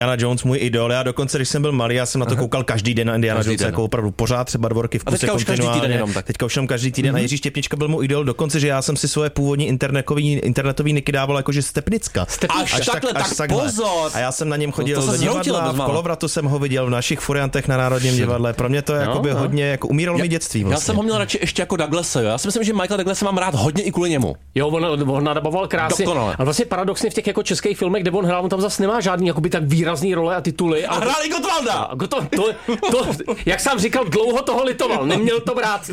Indiana Jones, můj idol. Já dokonce, když jsem byl malý, já jsem na to koukal každý den na Indiana Jones, jako opravdu pořád, třeba 2 roky v kuse kontinuálně. Teďka už každý týden a Jiří Štěpnička byl můj idol, dokonce, že já jsem si svoje původní internetový niky dával jakože Stepnicka. Až takhle. Pozor. A já jsem na něm chodil do divadla, v Kolovratu jsem ho viděl, v našich furiantech na Národním divadle. Pro mě to je jakoby hodně, jako umíralo mi dětství vlastně. Já jsem ho měl radši ještě jako Douglase, jo. Já si myslím, že Michaela Douglase mám rád hodně i kvůli němu. Jo, on nadaboval krásně. A vlastně paradoxně v těch jako českých filmech, kde on hrál, on tam zase nemá žádný jakoby tak výrazný role a tituly. A hrál i Gottwalda. Jak jsem říkal, dlouho toho litoval, neměl to brát.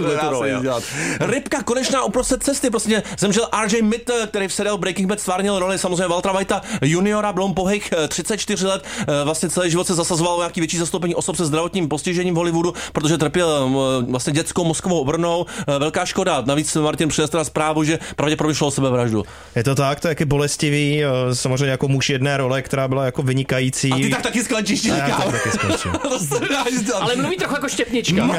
Rybka konečná uprostřed cesty, prostě zemřel R.J. Mitter, který v seriálu Breaking Bad stvárnil roli samozřejmě Waltera Whitea juniora, byl pouhých 34 let, vlastně celý život se zasazoval o nějaký větší zastoupení osob se zdravotním postižením v Hollywoodu, protože trpěl vlastně dětskou mozkovou obrnou, velká škoda. Navíc Martin přinesl zprávu, že pravděpodobně šlo o sebevraždu. Je to tak, to je taky bolestivý, samozřejmě jako muž jedné role, která byla jako vynikající. A ty tak taky skončíš, říkám. Ale mluví trochu jako Štěpnička.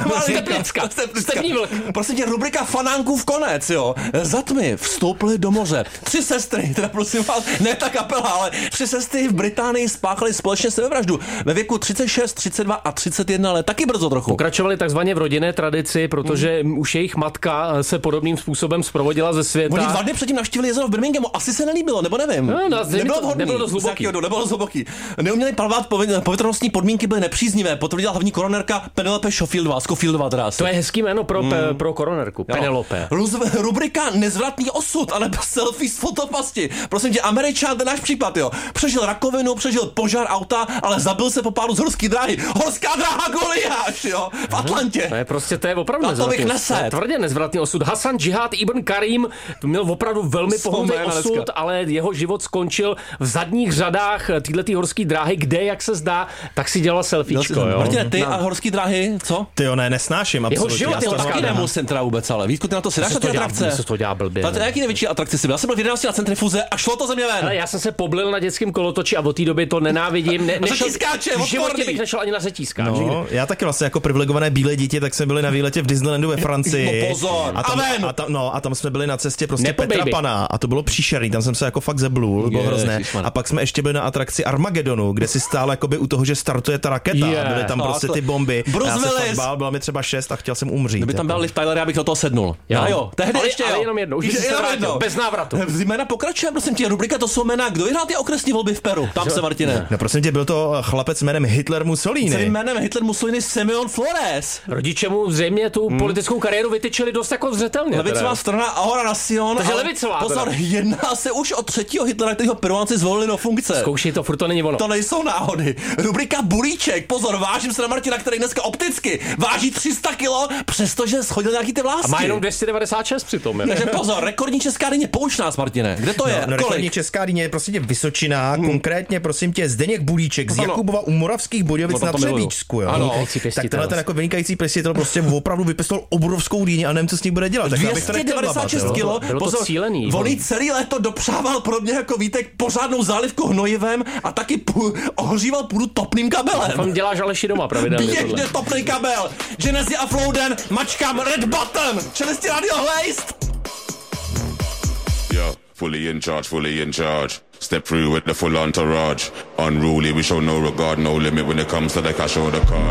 Stepní vlk. Prosím tě, rubrika fanánkův konec, jo. Za tmy vstoupily do moře 3 sestry, teda prosím vás, ne ta kapela, ale 3 sestry v Británii spáchaly společně sebevraždu ve věku 36, 32 a 31 let, taky brzo trochu. Pokračovali takzvaně v rodinné tradici, protože už jejich matka se podobným způsobem zprovodila ze světa. Oni 2 dny předtím navštívili jezero v Birminghamu, asi se nelíbilo, nebo nevím. Nebylo dost hluboký. Neuměli plavat, povětrnostní podmínky byly nepříznivé, potvrdila hlavní koronérka Penelope Schofieldová teda. To je hezký jméno pro koronérku, Penelope. Rubrika Nezvratný osud, ale selfie z fotopasti. Prosím tě, Američan, ten náš případ, jo. Přežil rakovinu, přežil požár auta, ale zabil se po pádu z horské dráhy. Horská dráha Goliáš, jo, v Atlantě. To je opravdu nezvratný osud. Tvrdě nezvratný osud. Hasan Jihad Ibn Karim měl opravdu velmi pohodlný osud, ale jeho život skončil v zadních řadách této horské dráhy, kde, jak se zdá, tak si dělal selfiečko, jo. Martine, ty a horské dráhy, co? Ty jo, nesnáším absolutně. Jeho život, taky nemusím teda vůbec, ale Vítku, ty na to si dáš na ty atrakce. Se to dělá blbě. To je jaký největší atrakce si byl? Já jsem byl v 11 na centrifuze a šlo to ze mě ven. Ale já jsem se poblil na dětském kolotoči a od té doby to nenávidím. Řetízkáče, v životě bych nešel ani na řetízkáč. No, já taky vlastně jako privilegované bílé dítě, tak jsme byli na výletě v Disneylandu ve Francii. No pozor. A tam jsme byli na cestě prostě Petra Pana a to bylo příšerný, tam jsem se jako fakt zeblul, bylo hrozné. A pak jsme ještě byli na atrakci Armagedonu, kde si stál jakoby u toho, že startuje ta raketa. Byly tam prostě ty bomby. Já se fakt bál, byla mi třeba 6 a chtěl jsem umřít. Kdyby tam byl Liv Tyler, já bych do toho sednul. Jo. Tehdy ještě ale jenom jednou, už se vrátil, bez návratu. Jména pokračuje, prosím tě, rubrika to jsou jména. Kdo vyhrál ty okresní volby v Peru? Tam se, Martine. No prosím tě, byl to chlapec jménem Hitler Mussolini. Celým jménem Hitler Mussolini Simeon Flores. Rodiče mu zřejmě tu politickou kariéru vytyčili dost jako zřetelně. Levicová strana Ahora Nación. Takže levicová. Pozor, jedná se už o 3. Hitlera, kterého Peruánci zvolili do funkce. Zkoušej to, furt to není ono. To nejsou náhody. Rubrika Bulíček. Pozor, vážím se na Martina, který dneska opticky váží 300 kg, přestože schodil nějaký ty vlásky. A má jenom 296 přitom. Takže pozor, rekordní česká dyně, pouč nás, Martine. Kde to je? No, rekordní česká dyně je prostě Vysočina, konkrétně prosím tě Zdeněk Bulíček z Jakubova u Moravských Budějovic na Třebíčsku, jo. Tak tenhle ten jako vynikající pěstitel prostě opravdu vypěstoval obrovskou dýni a nevím, co s ní bude dělat. 296 kg. Pozor, cílený. On celý léto dopřával podobně jako Vítek pořádnou zálivku hnojivem a taky ohříval půdu topným kabelem. Tam děláš Aleši doma pravidelně. Běžně topný kabel. Genesis a Flouden, mačkám Red Button. Čelisti Radio Hlejst. Yeah, fully in charge. Step through with the full entourage. Unruly, we show no regard, no limit when it comes to the cash or the card.